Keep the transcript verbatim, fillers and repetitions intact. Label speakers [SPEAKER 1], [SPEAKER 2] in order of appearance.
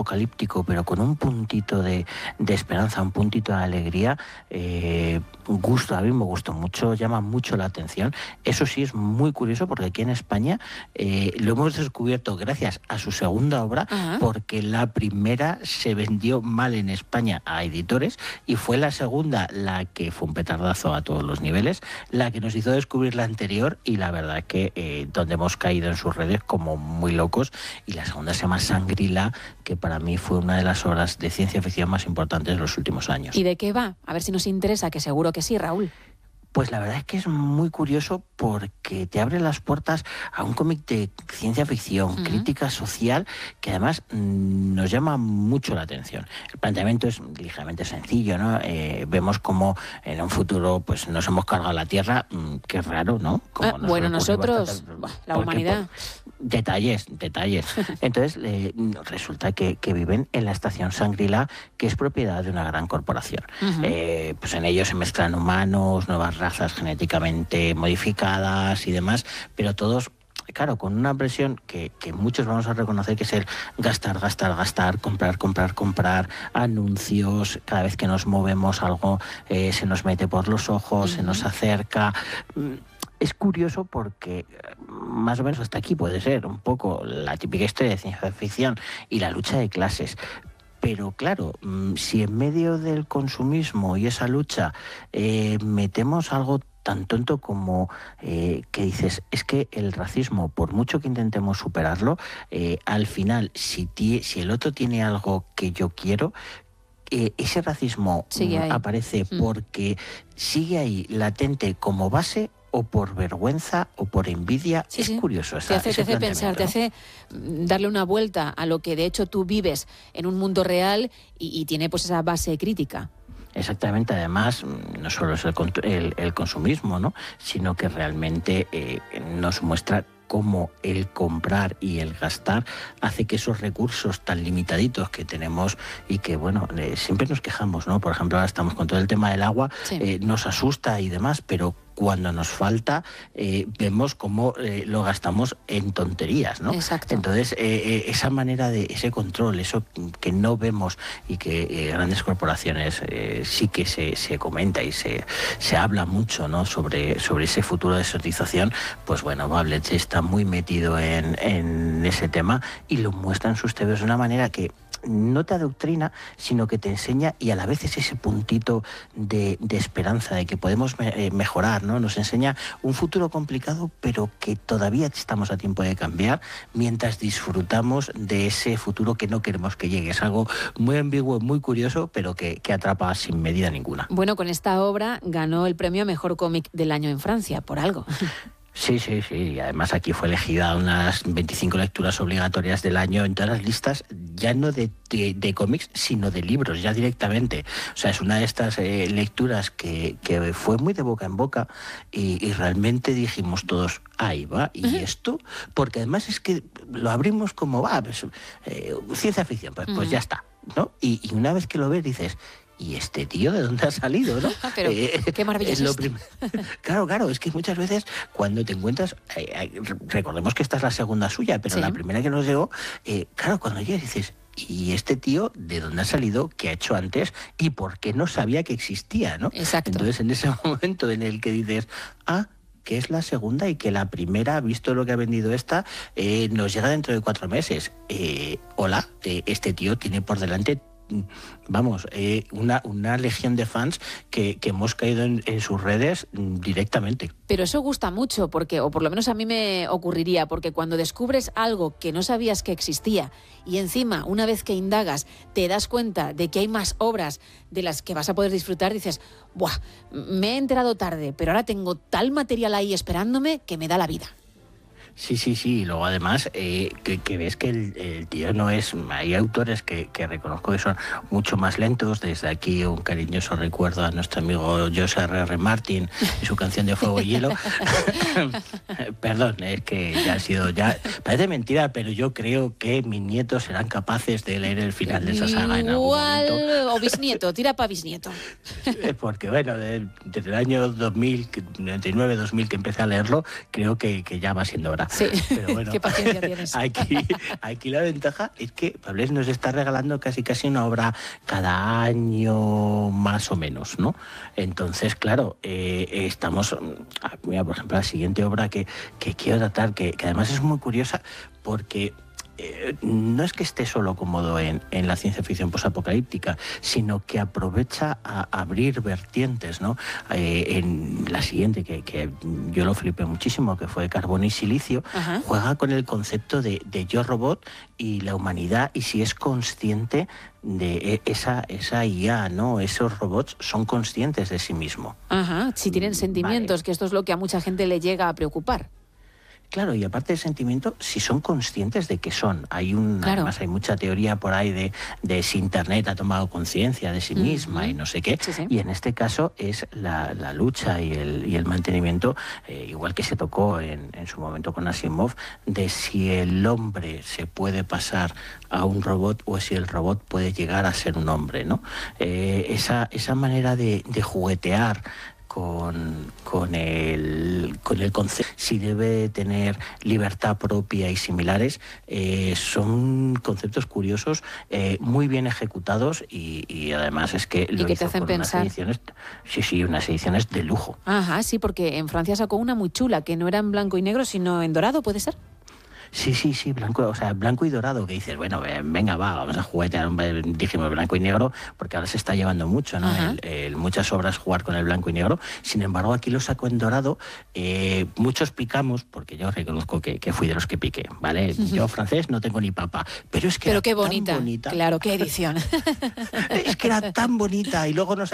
[SPEAKER 1] apocalíptico, pero con un puntito de, de esperanza, un puntito de alegría, eh, gusto, a mí me gustó mucho, llama mucho la atención. Eso sí es muy curioso porque aquí en España eh, lo hemos descubierto gracias a su segunda obra, uh-huh. porque la primera se vendió mal en España a editores y fue la segunda la que fue un petardazo a todos los niveles, la que nos hizo descubrir la anterior y la verdad que eh, donde hemos caído en sus redes como muy locos, y la segunda se llama Shangri-La, que para mí fue una de las obras de ciencia ficción más importantes de los últimos años.
[SPEAKER 2] ¿Y de qué va? A ver si nos interesa, que seguro que sí, Raúl.
[SPEAKER 1] Pues la verdad es que es muy curioso porque te abre las puertas a un cómic de ciencia ficción, uh-huh. crítica social, que además mmm, nos llama mucho la atención. El planteamiento es ligeramente sencillo, ¿no? Eh, vemos como en un futuro pues nos hemos cargado la Tierra, mmm, que es raro, ¿no? Como
[SPEAKER 2] ah, bueno, nosotros, bastante, la humanidad...
[SPEAKER 1] Por, detalles, detalles. Entonces eh, resulta que, que viven en la estación Shangri-La, que es propiedad de una gran corporación. Uh-huh. Eh, pues en ellos se mezclan humanos, nuevas razas genéticamente modificadas y demás, pero todos, claro, con una presión que, que muchos vamos a reconocer, que es el gastar, gastar, gastar, comprar, comprar, comprar, anuncios, cada vez que nos movemos algo eh, se nos mete por los ojos, uh-huh. se nos acerca. Es curioso porque más o menos hasta aquí puede ser un poco la típica historia de ciencia ficción y la lucha de clases. Pero claro, si en medio del consumismo y esa lucha eh, metemos algo tan tonto como eh, que dices, es que el racismo, por mucho que intentemos superarlo, eh, al final, si, ti, si el otro tiene algo que yo quiero, eh, ese racismo aparece mm. porque sigue ahí latente como base, o por vergüenza o por envidia.
[SPEAKER 2] Sí,
[SPEAKER 1] es
[SPEAKER 2] sí.
[SPEAKER 1] curioso esa,
[SPEAKER 2] te hace,
[SPEAKER 1] ese
[SPEAKER 2] te hace pensar,
[SPEAKER 1] ¿no?
[SPEAKER 2] te hace darle una vuelta a lo que de hecho tú vives en un mundo real y, y tiene pues esa base crítica.
[SPEAKER 1] Exactamente, además no solo es el, el, el consumismo, ¿no? Sino que realmente eh, nos muestra cómo el comprar y el gastar hace que esos recursos tan limitaditos que tenemos y que, bueno, eh, siempre nos quejamos, ¿no? Por ejemplo, ahora estamos con todo el tema del agua, sí. eh, nos asusta y demás, pero cuando nos falta, eh, vemos cómo eh, lo gastamos en tonterías, ¿no?
[SPEAKER 2] Exacto.
[SPEAKER 1] Entonces, eh, eh, esa manera de, ese control, eso que no vemos y que eh, grandes corporaciones eh, sí que se, se comenta y se, se habla mucho, ¿no? Sobre, sobre ese futuro de sotización, pues bueno, Bablet está muy metido en, en ese tema y lo muestra en sus T Vs de una manera que no te adoctrina, sino que te enseña, y a la vez es ese puntito de, de esperanza, de que podemos me, eh, mejorar, ¿no? Nos enseña un futuro complicado, pero que todavía estamos a tiempo de cambiar, mientras disfrutamos de ese futuro que no queremos que llegue. Es algo muy ambiguo, muy curioso, pero que, que atrapa sin medida ninguna.
[SPEAKER 2] Bueno, con esta obra ganó el premio a Mejor Cómic del Año en Francia, por algo.
[SPEAKER 1] Sí, sí, sí. Y además aquí fue elegida unas veinticinco lecturas obligatorias del año en todas las listas, ya no de, de, de cómics, sino de libros, ya directamente. O sea, es una de estas eh, lecturas que, que fue muy de boca en boca y, y realmente dijimos todos, ahí va, ¿y uh-huh. esto? Porque además es que lo abrimos como, va, pues, eh, ciencia ficción, pues, uh-huh. pues ya está, ¿no? Y, y una vez que lo ves dices, ¿y este tío de dónde ha salido, no?
[SPEAKER 2] Pero eh, qué maravilloso.
[SPEAKER 1] Es lo prim- claro, claro, es que muchas veces cuando te encuentras, eh, eh, recordemos que esta es la segunda suya, pero sí. la primera que nos llegó, eh, claro, cuando llegas dices, ¿y este tío de dónde ha salido? ¿Qué ha hecho antes? ¿Y por qué no sabía que existía, no?
[SPEAKER 2] Exacto.
[SPEAKER 1] Entonces, en ese momento en el que dices, ah, que es la segunda y que la primera, visto lo que ha vendido esta, eh, nos llega dentro de cuatro meses. Eh, hola, eh, este tío tiene por delante, vamos, eh, una, una legión de fans que, que hemos caído en, en sus redes directamente.
[SPEAKER 2] Pero eso gusta mucho, porque, o por lo menos a mí me ocurriría, porque cuando descubres algo que no sabías que existía y encima, una vez que indagas, te das cuenta de que hay más obras de las que vas a poder disfrutar, dices, ¡buah! Me he enterado tarde, pero ahora tengo tal material ahí esperándome que me da la vida.
[SPEAKER 1] Sí, sí, sí. Y luego además eh, que, que ves que el, el tío no es... Hay autores que, que reconozco que son mucho más lentos. Desde aquí un cariñoso recuerdo a nuestro amigo José R R. Martin y su canción de Fuego y Hielo. Perdón, es que ya ha sido... ya parece mentira, pero yo creo que mis nietos serán capaces de leer el final de esa saga en algún momento.
[SPEAKER 2] O bisnieto, tira para bisnieto.
[SPEAKER 1] Porque bueno, de, desde el año dos mil, noventa y nueve, dos mil que empecé a leerlo, creo que, que ya va siendo hora. ahora.
[SPEAKER 2] Sí,
[SPEAKER 1] pero bueno,
[SPEAKER 2] qué paciencia tienes.
[SPEAKER 1] aquí, aquí la ventaja es que Pablo nos está regalando casi casi una obra cada año más o menos, ¿no? Entonces, claro, eh, estamos, mira, por ejemplo, la siguiente obra que, que quiero tratar, que, que además es muy curiosa porque Eh, no es que esté solo cómodo en, en la ciencia ficción posapocalíptica, sino que aprovecha a abrir vertientes, ¿no? Eh, en la siguiente, que, que yo lo flipé muchísimo, que fue Carbono y Silicio, Ajá. juega con el concepto de, de yo robot y la humanidad, y si es consciente de esa, esa I A, ¿no? Esos robots son conscientes de sí mismos.
[SPEAKER 2] Ajá, si tienen sentimientos, vale. Que esto es lo que a mucha gente le llega a preocupar.
[SPEAKER 1] Claro, y aparte del sentimiento, si son conscientes de que son. Hay un, claro. Además hay mucha teoría por ahí de, de si Internet ha tomado conciencia de sí misma uh-huh. y no sé qué. Sí, sí. Y en este caso es la, la lucha y el, y el mantenimiento, eh, igual que se tocó en, en su momento con Asimov, de si el hombre se puede pasar a un robot o si el robot puede llegar a ser un hombre, ¿no? Eh, esa, esa manera de, de juguetear Con, con, el, con el concepto, si debe tener libertad propia y similares, eh, son conceptos curiosos, eh, muy bien ejecutados y, y además es que lo
[SPEAKER 2] ¿Y que
[SPEAKER 1] hizo
[SPEAKER 2] te hacen
[SPEAKER 1] con
[SPEAKER 2] pensar?
[SPEAKER 1] Unas ediciones, sí, sí, unas ediciones de lujo.
[SPEAKER 2] Ajá, sí, porque en Francia sacó una muy chula, que no era en blanco y negro, sino en dorado, ¿puede ser?
[SPEAKER 1] Sí, sí, sí, blanco, o sea, blanco y dorado, que dices, bueno, venga, va, vamos a juguetear, dijimos blanco y negro, porque ahora se está llevando mucho, ¿no? El, el, muchas obras jugar con el blanco y negro. Sin embargo, aquí lo sacó en dorado. Eh, muchos picamos, porque yo reconozco que, que fui de los que piqué, ¿vale? Uh-huh. Yo francés no tengo ni papa, pero es que
[SPEAKER 2] pero
[SPEAKER 1] era
[SPEAKER 2] qué bonita,
[SPEAKER 1] tan bonita.
[SPEAKER 2] Claro, qué edición.
[SPEAKER 1] Es que era tan bonita y luego nos